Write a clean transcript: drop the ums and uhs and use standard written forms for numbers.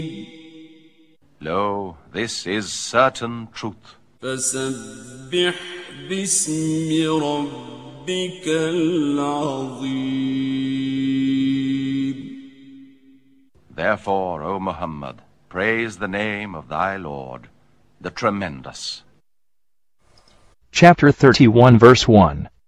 Lo, this is certain truth. فسبح باسم ربك العظيم. Therefore, O Muhammad, praise the name of thy Lord, the Tremendous. Chapter 31 verse 1.